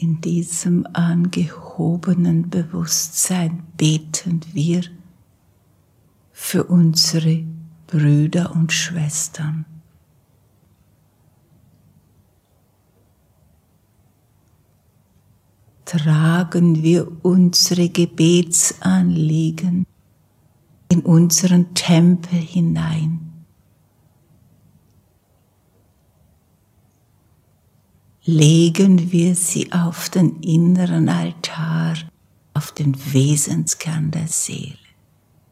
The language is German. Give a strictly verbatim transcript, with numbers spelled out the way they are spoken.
In diesem angehobenen Bewusstsein beten wir für unsere Brüder und Schwestern. Tragen wir unsere Gebetsanliegen in unseren Tempel hinein. Legen wir sie auf den inneren Altar, auf den Wesenskern der Seele.